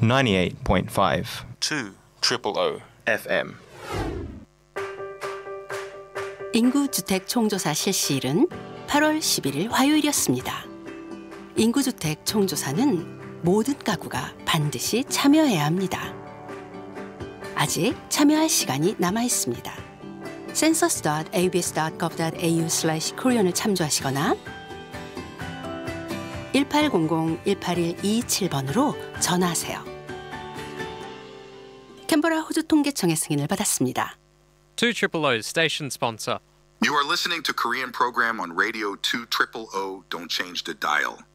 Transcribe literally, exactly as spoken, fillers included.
ninety-eight point five two triple O 에프엠. 인구주택 총조사 실시일은 팔월 십일일 화요일이었습니다. 인구주택 총조사는 모든 가구가 반드시 참여해야 합니다. 아직 참여할 시간이 남아 있습니다. census 닷 에이비에스 닷 거브 닷 에이유 슬래시 코리안을 참조하시거나 일팔공공 일팔일 이이칠번으로 전화하세요. 캔버라 호주 통계청의 승인을 받았습니다. two triple O's station sponsor. You are listening to Korean program on Radio two triple O. Don't change the dial.